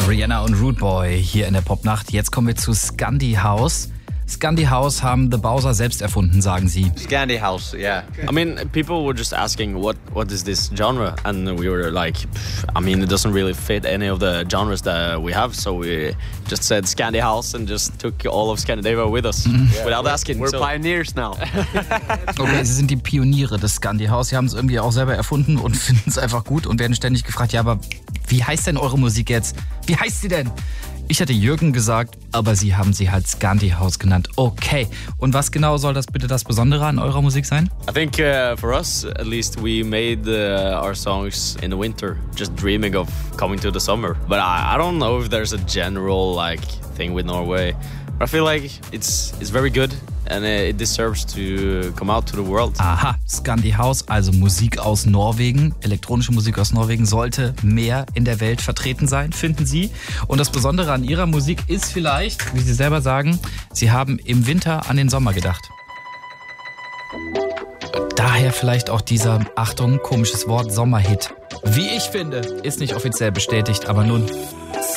Rihanna und Rude Boy hier in der Popnacht. Jetzt kommen wir zu Scandi House. Scandi House haben The Bowser selbst erfunden, sagen sie. Scandi House, yeah. I mean, people were just asking, what is this genre? And we were like, I mean, it doesn't really fit any of the genres that we have. So we just said Scandi House and just took all of Scandinavia with us without asking. We're pioneers now. Okay, sie sind die Pioniere des Scandi House. Sie haben es irgendwie auch selber erfunden und finden es einfach gut und werden ständig gefragt, ja, aber wie heißt denn eure Musik jetzt? Wie heißt sie denn? Ich hatte Jürgen gesagt, aber sie haben sie halt Scandi House genannt. Okay, und was genau soll das bitte das Besondere an eurer Musik sein? I think for us, at least, we made our songs in the winter, just dreaming of coming to the summer. But I don't know if there's a general thing with Norway. But I feel like it's very good and it deserves to come out to the world. Aha, Scandi House, also Musik aus Norwegen, elektronische Musik aus Norwegen sollte mehr in der Welt vertreten sein, finden Sie. Und das Besondere an Ihrer Musik ist vielleicht, wie Sie selber sagen, Sie haben im Winter an den Sommer gedacht. Daher vielleicht auch dieser, Achtung, komisches Wort, Sommerhit. Wie ich finde, ist nicht offiziell bestätigt, aber nun...